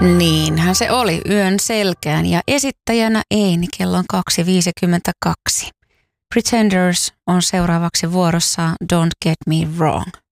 Niinhän se oli yön selkään ja esittäjänä Eini kello on 2.52. Pretenders on seuraavaksi vuorossa Don't Get Me Wrong.